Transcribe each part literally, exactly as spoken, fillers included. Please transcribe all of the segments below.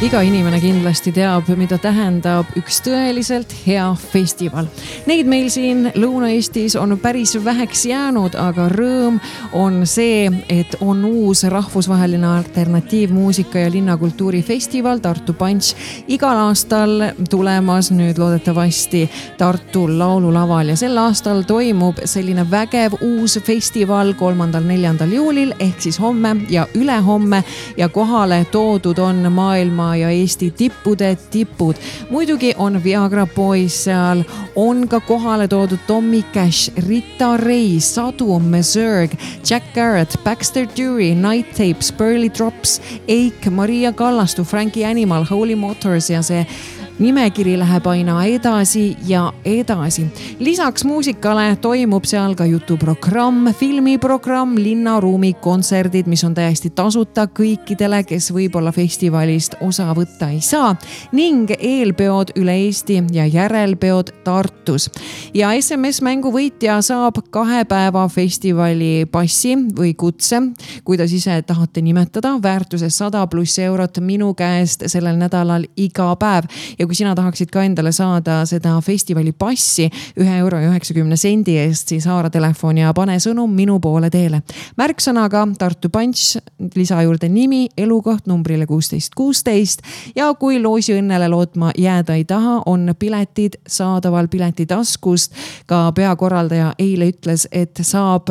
Iga inimene kindlasti teab, mida tähendab üks tõeliselt hea festival. Neid meil siin Lõuna-Eestis on päris väheks jäänud, aga rõõm on see, et on uus rahvusvaheline alternatiivmuusika ja linnakultuurifestival Tartu Punch igal aastal tulemas nüüd loodetavasti Tartu laululaval ja sel aastal toimub selline vägev uus festival kolmandal neljandal juulil ehk siis homme ja ülehomme ja kohale toodud on maailma ja Eesti tippude tipud. Muidugi on Viagra Boys seal, on ka kohale toodud Tommy Cash, Rita Ray, Sadu, Meserg, Jack Garrett, Baxter Dury, Night Tapes, Pearly Drops, Eik, Maria Kallastu, Frankie Animal, Holy Motors ja see nimekiri läheb aina edasi ja edasi. Lisaks muusikale toimub seal ka jutuprogramm, filmiprogramm, linnaruumi kontserdid, mis on täiesti tasuta kõikidele, kes võib-olla festivalist osa võtta ei saa ning eelpeod üle Eesti ja järelpeod Tartus. Ja S M S-mängu võitja saab kahe päeva festivali passi või kutse, kuidas ise tahate nimetada, väärtuses sada pluss eurot minu käest sellel nädalal iga päev. Ja kui sina tahaksid ka endale saada seda festivali passi ühe euro ja üheksakümne sendi eest, siis haara telefoni ja pane sõnum minu poole teele. Märksõnaga Tartu Punch, lisa juurde nimi, elukoht numbrile kuusteist kuusteist ja kui loosi õnnele lootma jääda ei taha, on piletid saadaval piletitaskust. Ka peakorraldaja eile ütles, et saab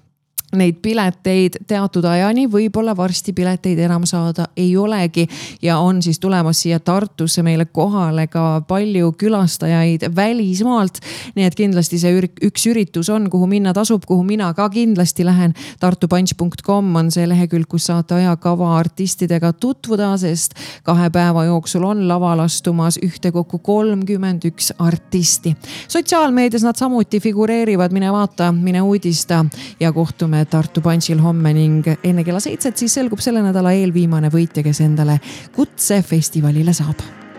neid pileteid teatud ajani, võib-olla varsti pileteid enam saada ei olegi ja on siis tulemas siia Tartusse meile kohale ka palju külastajaid välismaalt. Nii et kindlasti see üks üritus on, kuhu minna tasub, kuhu mina ka kindlasti lähen. tartupunch punkt com on see lehekülg, kus saate ajakava artistidega tutvuda, sest kahe päeva jooksul on laval astumas ühtekokku kolmkümmend üks artisti. Sotsiaalmeedias nad samuti figureerivad, mine vaata, mine uudista ja kohtume Tartu Punchil homme ning enne kella seitset siis selgub selle nädala eelviimane võitja, kes endale kutse festivalile saab.